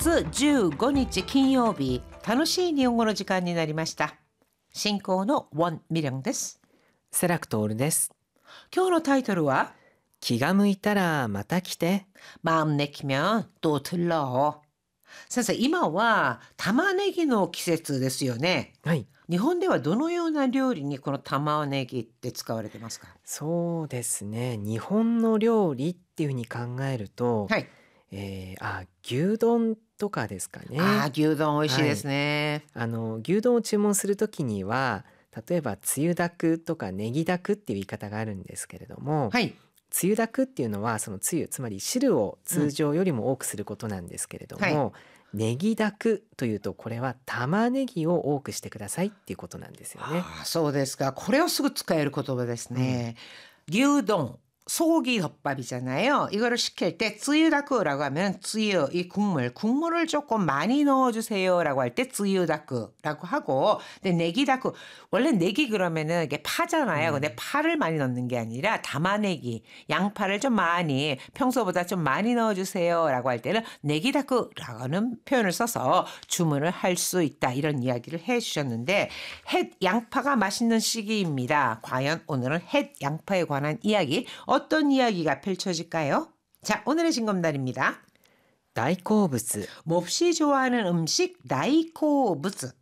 月15日金曜日、楽しい日本語の時間になりました。進行のウォン・ミリョンです。 セラクトールです。 今日のタイトルは気が向いたらまた来て。 마음 내키면 또 들러。先生、今は玉ねぎの季節ですよね。 はい。 日本ではどのような料理にこの玉ねぎって使われてますか？ そうですね。日本の料理っていうふうに考えると、 はい。 牛丼とかですかね。 牛丼美味しいですね。 牛丼を注文するときには、例えばつゆだくとかネギだくっていう言い方があるんですけれども、 はい。 つゆだくっていうのはそのつゆ、つまり汁を通常よりも多くすることなんですけれども、ネギだくというとこれは玉ねぎを多くしてくださいっていうことなんですよね。 そうですか。これをすぐ使える言葉ですね。牛丼, 소고기 덮밥이잖아요. 이거를 시킬 때 쯔유다크라고 하면 쯔유, 이 국물을 조금 많이 넣어주세요라고 할 때 쯔유다크라고 하고, 근데 내기다크, 원래 내기 그러면은 이게 파잖아요. 근데 파를 많이 넣는 게 아니라 담아내기, 양파를 좀 많이, 평소보다 좀 많이 넣어주세요라고 할 때는 내기다크라는 표현을 써서 주문을 할 수 있다, 이런 이야기를 해주셨는데, 햇 양파가 맛있는 시기입니다. 과연 오늘은 햇 양파에 관한 이야기, 어떤 이야기가 펼쳐질까요? 자, 오늘의 징검다리입니다. 大好物 몹시 좋아하는 음식 다이코부츠.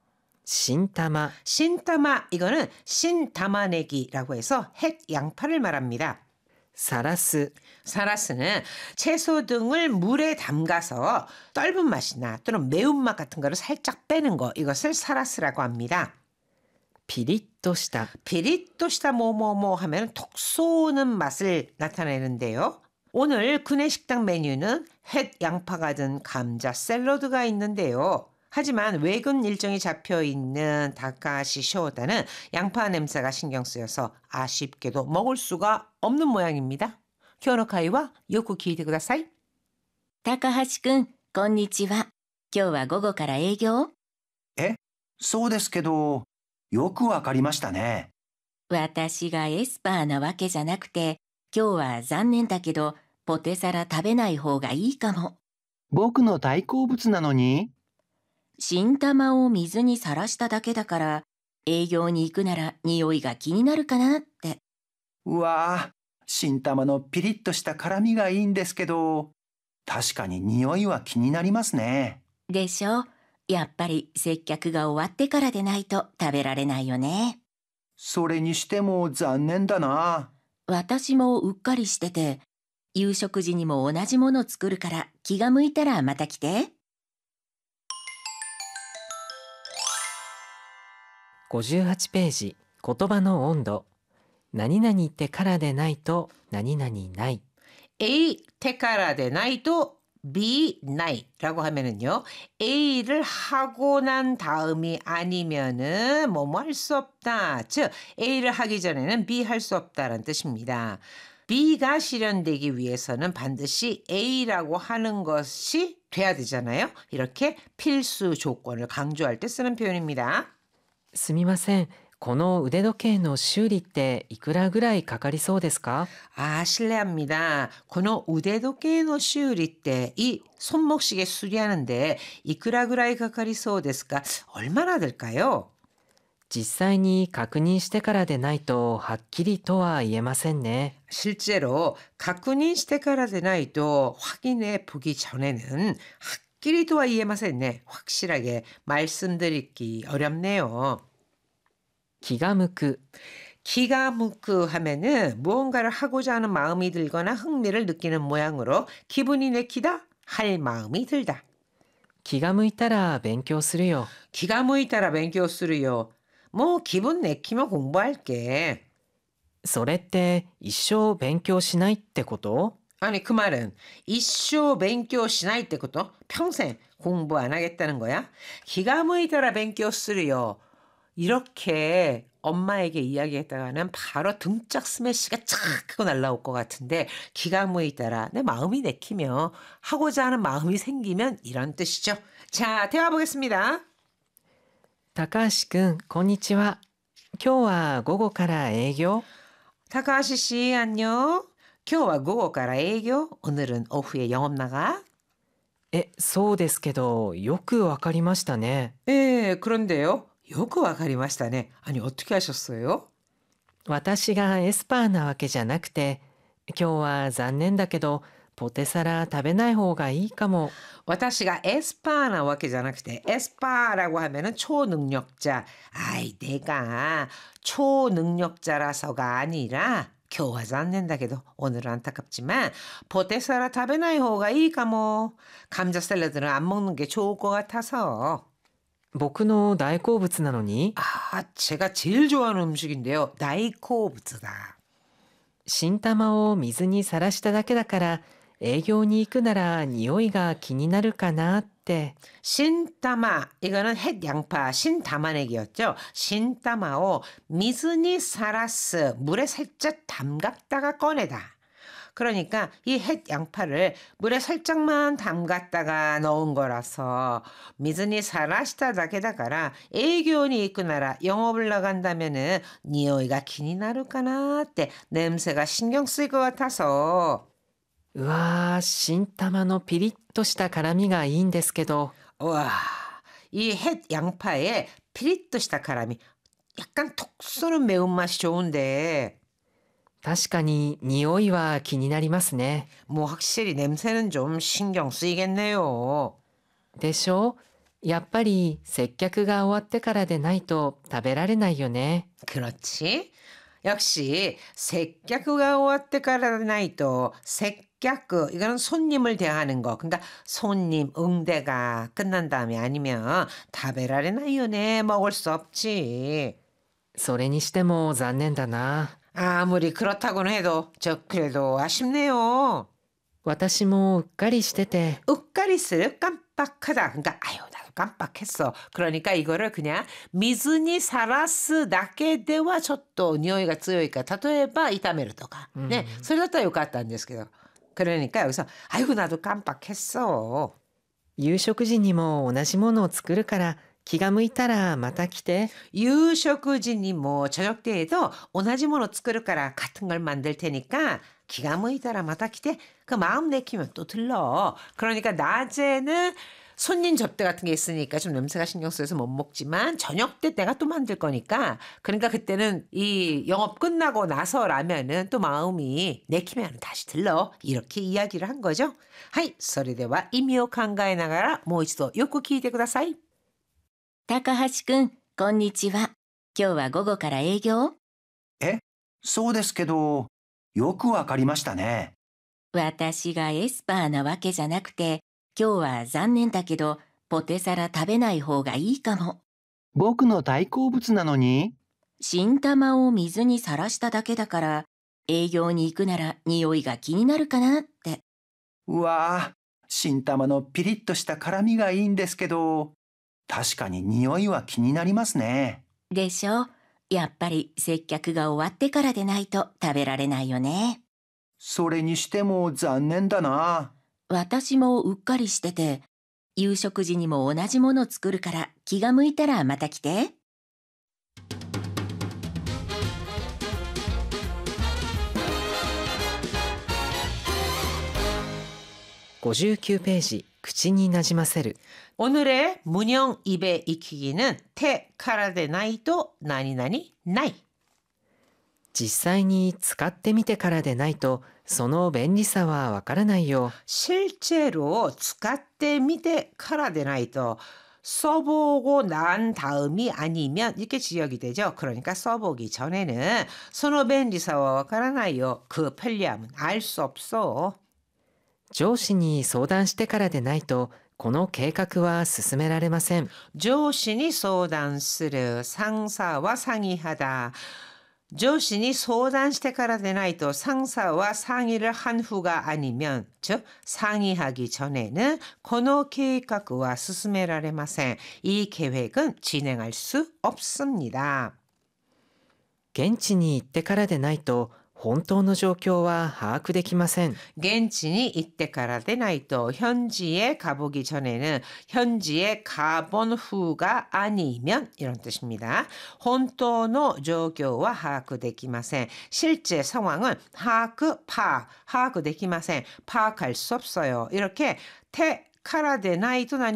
신타마 신타마, 이거는 신타마네기라고 해서 햇 양파를 말합니다. 사라스 사라스는 채소 등을 물에 담가서 떫은 맛이나 또는 매운맛 같은 거를 살짝 빼는 거, 이것을 사라스라고 합니다. 피리또시다 피리또시다 뭐뭐뭐 하면 톡 쏘는 맛을 나타내는데요. 오늘 구내식당 메뉴는 햇 양파가 든 감자 샐러드가 있는데요. 하지만 외근 일정이 잡혀있는 다카시 쇼다는 양파 냄새가 신경 쓰여서 아쉽게도 먹을 수가 없는 모양입니다. 교노카이와 요쿠 키이테 쿠다사이. 高橋くん、こんにちは。今日は午後から営業？ そうですけど、よくわかりましたね。 私がエスパーなわけじゃなくて、今日は残念だけど、ポテサラ食べない方がいいかも。 僕の大好物なのに。 新玉を水にさらしただけだから、営業に行くなら匂いが気になるかなって。 うわぁ、新玉のピリッとした辛みがいいんですけど、確かに匂いは気になりますね。 でしょ？やっぱり接客が終わってからでないと食べられないよね。 それにしても残念だな。 私もうっかりしてて、夕食時にも同じもの作るから気が向いたらまた来て。 58ページ言葉の温度何々ってからでないと何々ない A 테카라 데 나이도 B 나이라고 하면은요, A를 하고 난 다음이 아니면은 뭐뭐 할 수 없다. 즉 A를 하기 전에는 B 할 수 없다라는 뜻입니다. B가 실현되기 위해서는 반드시 A라고 하는 것이 돼야 되잖아요. 이렇게 필수 조건을 강조할 때 쓰는 표현입니다. すみませんこの腕時計の修理っていくらぐらいかかりそうですか？ 실례합니다. この腕時計の修理って이 손목시계 수리하는데 이쿠라ぐらいかかりそうですか? 얼마나 될까요? 実際に確認してからでないとはっきりとは言えませんね。 실제로確認してからでないと 확인해 보기 전에는 확실히도 이해마세네. 확실하게 말씀드리기 어렵네요. 気が向く 기가 묵그 하면은 무언가를 하고자 하는 마음이 들거나 흥미를 느끼는 모양으로 기분이 내키다, 할 마음이 들다. 気が向いたら勉強するよ 기가 무이따라勉強するよ. 뭐 기분 내키면 공부할게. それって一生勉強しないってこと？ 아니 그 말은 이쇼勉強 しないってこと? 평생 공부 안 하겠다는 거야? 기가 무이따라 勉強するよ. 이렇게 엄마에게 이야기했다가는 바로 등짝 스매시가 착 하고 날라올 것 같은데, 기가 무이따라 내 마음이 내키며 하고자 하는 마음이 생기면 이런 뜻이죠. 자, 대화 보겠습니다. 高橋くんこんにちは今日は午後から営業? 타카하시 씨 안녕. 今日は午後から営業? 오늘은 오후에 영업 나가? そうですけど、よくわかりましたね。 그런데요. よくわかりましたね. 아니, 어떻게 하셨어요? 私がエスパーなわけじゃなくて、今日は残念だけど、ポテサラ食べない方がいいかも。 私が 에스파나 わけじゃなくて 에스파라고 하면은 초능력자. 아이, 내가 초능력자라서가 아니라 今日は残念だけど 오늘은 안타깝지만 포테사라 食べない方がいいかも. 감자 샐러드는 안 먹는 게 좋을 것 같아서. 僕の大好物なのに、 제가 제일 좋아하는 음식인데요. 나이코브츠다. 新玉を水にさらしただけだから、営業に行くなら匂いが気になるかなって。 신타마, 이거는 햇 양파, 신타마넥이었죠. 신타마を 미즈니 사라스, 물에 살짝 담갔다가 꺼내다. 그러니까 이 햇 양파를 물에 살짝만 담갔다가 넣은 거라서 미즈니 사라시다 다게다가라営業に 있구나라 영업을 나간다면은 니오이가 기니 나루까나って 냄새가 신경 쓰일 것 같아서. うわー、新玉のピリッとした辛みがいいんですけど。 와, 이 햇 양파의 피릿도した 辛み, 약간 톡 쏘는 매운맛이 좋은데. 確かに匂いは気になりますね。 뭐 확실히 냄새는 좀 신경 쓰이겠네요. でしょ？やっぱり接客が終わってからでないと食べられないよね。 그렇지? 역시接客が 終わってからでないと 接客 이거는 손님을 대하는 거. 그러니까 손님 응대가 끝난 다음에 아니면 食べられないよね. 먹을 수 없지. それにしても残念だな。 아무리 그렇다고는 해도 저 그래도 아쉽네요. 私もうっかりしてて。 욱가리스를 깜빡하다. 그러니까 아유 나도 깜빡했어. 그러니까 이거를 그냥 미즈니 사라스 나게데와 쳤또 니오이가 쯔요이까 타토에바 이타메르토가. 네, それだったらよかったんですけど. 그러니까 여기서 아이고 나도 깜빡했어. 夕食時にも同じものを作るから気が向いたらまた来て。 유식지니 뭐 저녁 때에도 同じもの 作るから 같은 걸 만들 테니까 기가 무이다라 마다 기대 그 마음 내키면 또 들러. 그러니까 낮에는 손님 접대 같은 게 있으니까 좀 냄새가 신경 쓰여서 못 먹지만 저녁 때 내가 또 만들 거니까 그러니까 그때는 이 영업 끝나고 나서라면은 또 마음이 내키면 다시 들러. 이렇게 이야기를 한 거죠. 하이, それでは意味を考えながらもう一度よく聞いてください。 高橋くん、こんにちは。今日は午後から営業？ そうですけど、よくわかりましたね。 私がエスパーなわけじゃなくて、今日は残念だけど、ポテサラ食べない方がいいかも。 僕の大好物なのに。 新玉を水にさらしただけだから、営業に行くなら匂いが気になるかなって。 うわー、新玉のピリッとした辛みがいいんですけど、確かに匂いは気になりますね。 でしょ？やっぱり接客が終わってからでないと食べられないよね。 それにしても残念だな。 私もうっかりしてて、夕食時にも同じもの作るから気が向いたらまた来て。 59ページ、口になじませる。 오늘의 문형 입에 익히기는 테 카라데 나이도 나니나니 나이. 実際に使ってみてからでないとその便利さはわからないよ。 실제로 使ってみてからでないと 써보고 난 다음이 아니면 이렇게 지역이 되죠. 그러니까 써보기 전에는 その便利さはわからないよ. 그 편리함은 알 수 없어. 上司に相談してからでないとこの計画は進められません。 조신이 소단する 상사와 상의하다. 조신이 소단してからでないと 상사와 상의를 한 후가 아니면 즉 상의하기 전에는 この計画は進められません. 이 계획은 진행할 수 없습니다. 現地に行ってからでないと本当の状況は把握できません。 現地に 이때からでないと 현지에 가보기 전에는 현지에 가본 후가 아니면 이런 뜻입니다. 本当の状況は把握できません. 실제 상황은 파악, 파악, 把握できません. 파악할 수 없어요. 이렇게 태 からでないと何